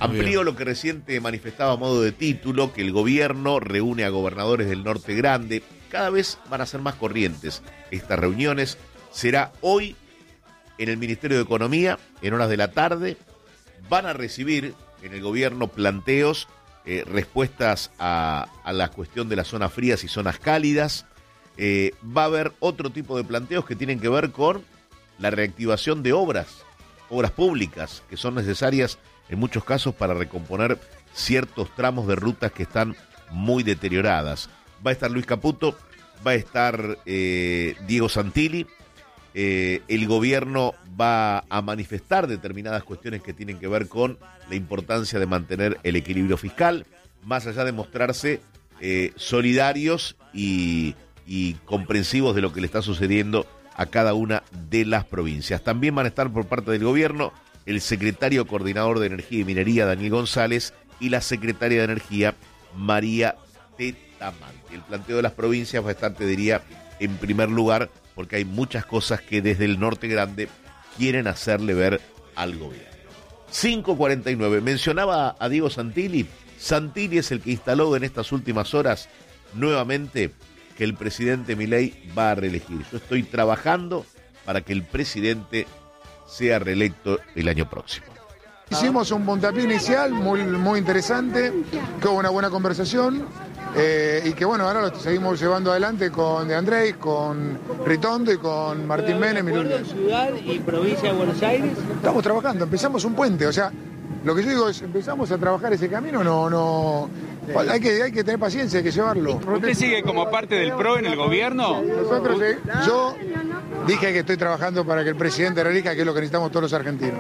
Amplío lo que recién te manifestaba a modo de título, que el gobierno reúne a gobernadores del Norte Grande. Cada vez van a ser más corrientes estas reuniones. Será hoy en el Ministerio de Economía, en horas de la tarde. Van a recibir en el gobierno planteos, respuestas a la cuestión de las zonas frías y zonas cálidas. Va a haber otro tipo de planteos que tienen que ver con la reactivación de obras públicas, que son necesarias en muchos casos para recomponer ciertos tramos de rutas que están muy deterioradas. Va a estar Luis Caputo, va a estar Diego Santilli. El gobierno va a manifestar determinadas cuestiones que tienen que ver con la importancia de mantener el equilibrio fiscal, más allá de mostrarse solidarios y comprensivos de lo que le está sucediendo a cada una de las provincias. También van a estar por parte del gobierno el secretario coordinador de Energía y Minería, Daniel González, y la secretaria de Energía, María Tetamante. El planteo de las provincias va a estar, te diría, en primer lugar, porque hay muchas cosas que desde el Norte Grande quieren hacerle ver al gobierno. 5:49. Mencionaba a Diego Santilli. Santilli es el que instaló en estas últimas horas nuevamente que el presidente Milei va a reelegir. Yo estoy trabajando para que el presidente sea reelecto el año próximo. Hicimos un puntapié inicial muy interesante, que hubo una buena conversación y que bueno, ahora lo seguimos llevando adelante con De Andrés, con Ritondo y con Martín Menem. Ciudad y provincia de Buenos Aires. Estamos trabajando, empezamos un puente, o sea, lo que yo digo es, empezamos a trabajar ese camino, no. Hay que tener paciencia, hay que llevarlo. ¿Usted sigue como parte del PRO en el gobierno? Nosotros, yo dije que estoy trabajando para que el presidente reelija, que es lo que necesitamos todos los argentinos.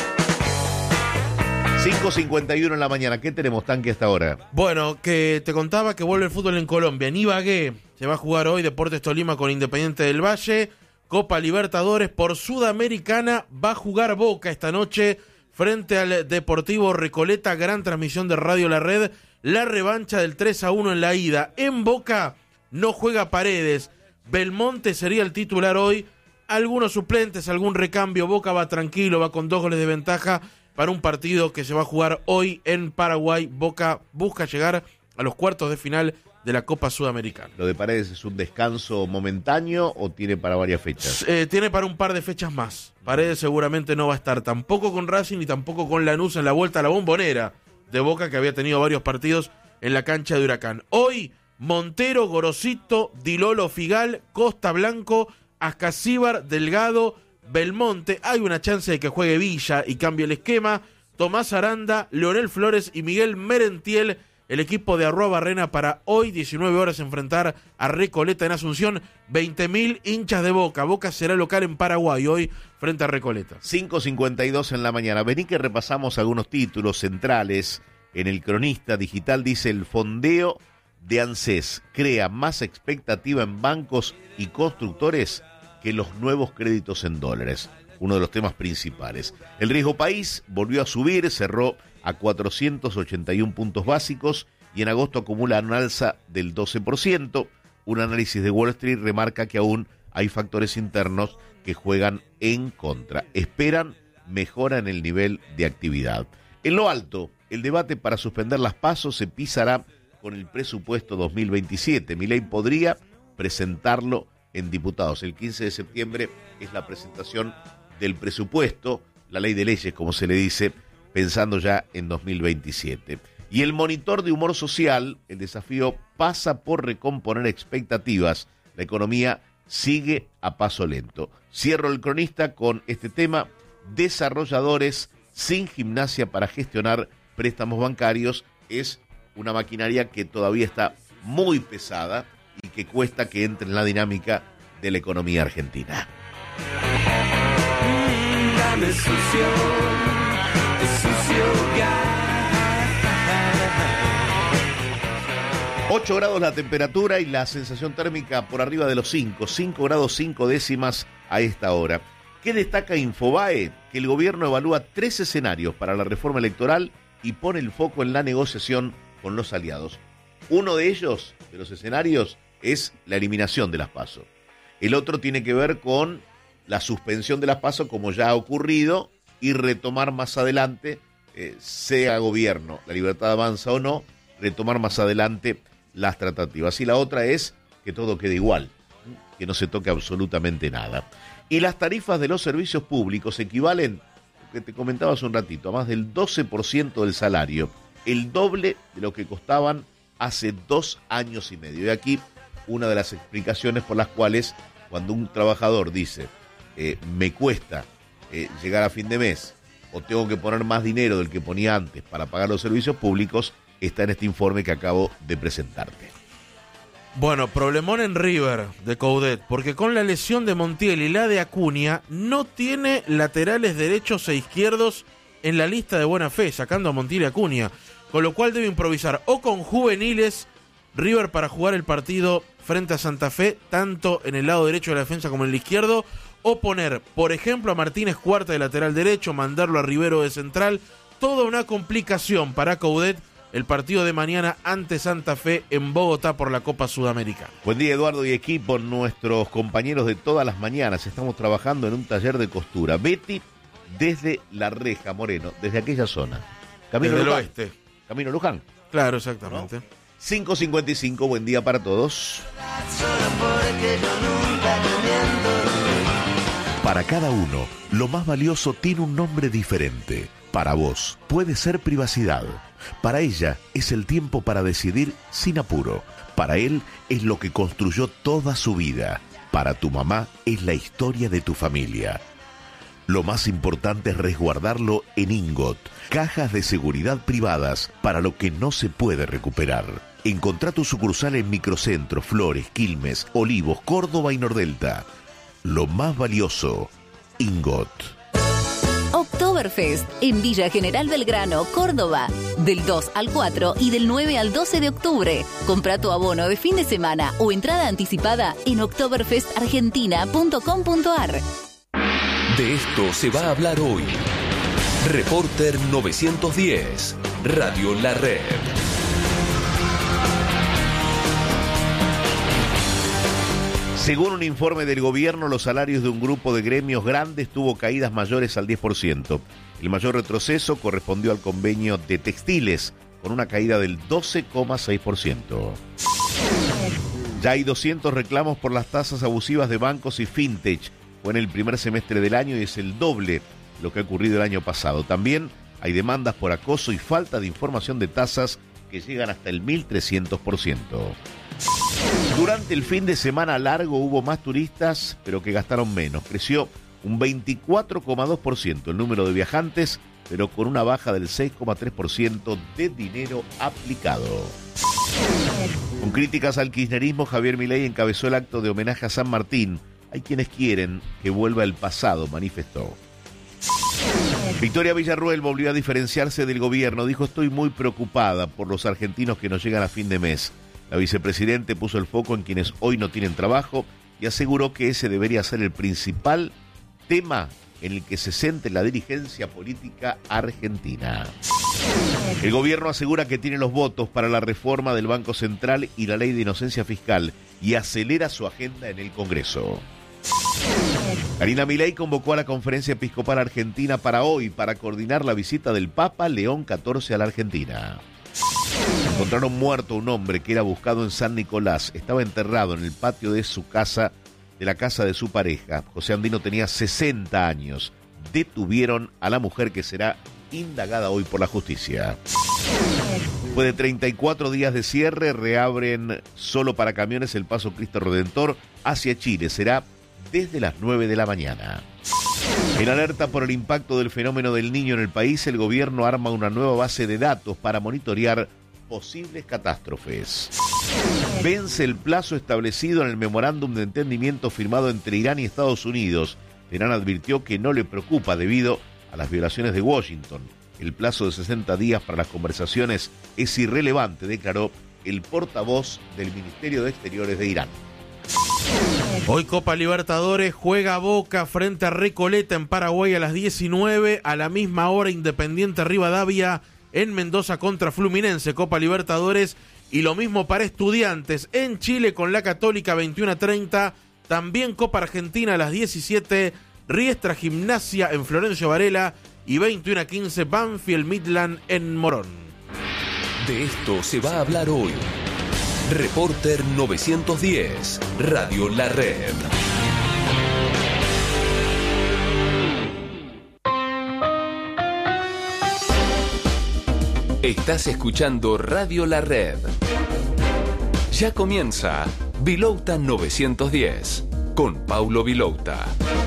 5:51 en la mañana. ¿Qué tenemos, Tanque, hasta ahora? Bueno, que te contaba que vuelve el fútbol en Colombia. En Ibagué se va a jugar hoy Deportes Tolima con Independiente del Valle. Copa Libertadores por Sudamericana. Va a jugar Boca esta noche frente al Deportivo Recoleta. Gran transmisión de Radio La Red. La revancha del 3-1 en la ida. En Boca no juega Paredes. Belmonte sería el titular hoy. Algunos suplentes, algún recambio. Boca va tranquilo, va con 2 goles de ventaja para un partido que se va a jugar hoy en Paraguay. Boca busca llegar a los cuartos de final de la Copa Sudamericana. ¿Lo de Paredes es un descanso momentáneo o tiene para varias fechas? Tiene para un par de fechas más. Paredes seguramente no va a estar tampoco con Racing ni tampoco con Lanús en la vuelta a la Bombonera de Boca, que había tenido varios partidos en la cancha de Huracán. Hoy, Montero, Gorosito, Dilolo, Figal, Costa Blanco, Ascasíbar, Delgado, Belmonte. Hay una chance de que juegue Villa y cambie el esquema. Tomás Aranda, Leonel Flores y Miguel Merentiel, el equipo de Arrua Barrena, para hoy, 19 horas, enfrentar a Recoleta en Asunción. 20.000 hinchas de Boca. Boca será local en Paraguay hoy frente a Recoleta. 5:52 en la mañana. Vení que repasamos algunos títulos centrales. En el Cronista Digital dice: el fondeo de ANSES crea más expectativa en bancos y constructores que los nuevos créditos en dólares. Uno de los temas principales. El riesgo país volvió a subir, cerró a 481 puntos básicos y en agosto acumula un alza del 12%. Un análisis de Wall Street remarca que aún hay factores internos que juegan en contra. Esperan mejora en el nivel de actividad. En lo alto, el debate para suspender las PASO se pisará con el presupuesto 2027. Milei podría presentarlo en diputados. El 15 de septiembre es la presentación del presupuesto, la ley de leyes, como se le dice, pensando ya en 2027. Y el monitor de humor social, el desafío pasa por recomponer expectativas. La economía sigue a paso lento. Cierro el Cronista con este tema: desarrolladores sin gimnasia para gestionar préstamos bancarios. Es una maquinaria que todavía está muy pesada y que cuesta que entre en la dinámica de la economía argentina. Dame sucio, ya. 8 grados la temperatura y la sensación térmica por arriba de los 5 grados 5 décimas a esta hora. ¿Qué destaca Infobae? Que el gobierno evalúa 3 escenarios para la reforma electoral y pone el foco en la negociación con los aliados. Uno de ellos, de los escenarios, es la eliminación de las PASO. El otro tiene que ver con la suspensión de las PASO, como ya ha ocurrido, y retomar más adelante sea gobierno, la Libertad Avanza o no, retomar más adelante las tratativas. Y la otra es que todo quede igual, que no se toque absolutamente nada. Y las tarifas de los servicios públicos equivalen, que te comentaba hace un ratito, a más del 12% del salario, el doble de lo que costaban hace 2 años y medio. Y aquí una de las explicaciones por las cuales cuando un trabajador dice, me cuesta llegar a fin de mes o tengo que poner más dinero del que ponía antes para pagar los servicios públicos, está en este informe que acabo de presentarte. Bueno, problemón en River de Coudet, porque con la lesión de Montiel y la de Acuña, no tiene laterales derechos e izquierdos en la lista de buena fe, sacando a Montiel y Acuña, con lo cual debe improvisar o con juveniles River para jugar el partido frente a Santa Fe, tanto en el lado derecho de la defensa como en el izquierdo, o poner, por ejemplo, a Martínez Cuarta de lateral derecho, mandarlo a Rivero de central, toda una complicación para Coudet el partido de mañana ante Santa Fe en Bogotá por la Copa Sudamericana. Buen día, Eduardo y equipo, nuestros compañeros de todas las mañanas. Estamos trabajando en un taller de costura. Betty, desde La Reja, Moreno, desde aquella zona. Camino desde el Luján. oeste. Camino Luján. Claro, exactamente. ¿No? 5:55, buen día para todos. Para cada uno, lo más valioso tiene un nombre diferente. Para vos, puede ser privacidad. Para ella, es el tiempo para decidir sin apuro. Para él, es lo que construyó toda su vida. Para tu mamá, es la historia de tu familia. Lo más importante es resguardarlo en Ingot, cajas de seguridad privadas para lo que no se puede recuperar. Encontrá tu sucursal en Microcentro, Flores, Quilmes, Olivos, Córdoba y Nordelta. Lo más valioso, Ingot. Oktoberfest en Villa General Belgrano, Córdoba. Del 2 al 4 y del 9 al 12 de octubre. Compra tu abono de fin de semana o entrada anticipada en oktoberfestargentina.com.ar. De esto se va a hablar hoy. Reporter 910, Radio La Red. Según un informe del gobierno, los salarios de un grupo de gremios grandes tuvo caídas mayores al 10%. El mayor retroceso correspondió al convenio de textiles, con una caída del 12,6%. Ya hay 200 reclamos por las tasas abusivas de bancos y fintech. Fue en el primer semestre del año y es el doble de lo que ha ocurrido el año pasado. También hay demandas por acoso y falta de información de tasas que llegan hasta el 1.300%. Durante el fin de semana largo hubo más turistas, pero que gastaron menos. Creció un 24,2% el número de viajantes, pero con una baja del 6,3% de dinero aplicado. Con críticas al kirchnerismo, Javier Milei encabezó el acto de homenaje a San Martín. Hay quienes quieren que vuelva el pasado, manifestó. Victoria Villarruel volvió a diferenciarse del gobierno. Dijo, estoy muy preocupada por los argentinos que no llegan a fin de mes. La vicepresidente puso el foco en quienes hoy no tienen trabajo y aseguró que ese debería ser el principal tema en el que se centre la dirigencia política argentina. El gobierno asegura que tiene los votos para la reforma del Banco Central y la ley de inocencia fiscal y acelera su agenda en el Congreso. Karina Milei convocó a la Conferencia Episcopal Argentina para hoy para coordinar la visita del Papa León XIV a la Argentina. Encontraron muerto un hombre que era buscado en San Nicolás. Estaba enterrado en el patio de su casa, de la casa de su pareja. José Andino tenía 60 años. Detuvieron a la mujer que será indagada hoy por la justicia. Después de 34 días de cierre, reabren solo para camiones el paso Cristo Redentor hacia Chile. Será desde las 9 de la mañana. En alerta por el impacto del fenómeno del Niño en el país, el gobierno arma una nueva base de datos para monitorear posibles catástrofes. Vence el plazo establecido en el memorándum de entendimiento firmado entre Irán y Estados Unidos. Teherán advirtió que no le preocupa debido a las violaciones de Washington. El plazo de 60 días para las conversaciones es irrelevante, declaró el portavoz del Ministerio de Exteriores de Irán. Hoy Copa Libertadores juega Boca frente a Recoleta en Paraguay a las 19, a la misma hora Independiente Rivadavia en Mendoza contra Fluminense, Copa Libertadores, y lo mismo para Estudiantes en Chile con la Católica 21:30, también Copa Argentina a las 17, Riestra Gimnasia en Florencio Varela y 21:15 Banfield Midland en Morón. De esto se va a hablar hoy. Reporter 910, Radio La Red. Estás escuchando Radio La Red. Ya comienza Vilouta 910 con Paulo Vilouta.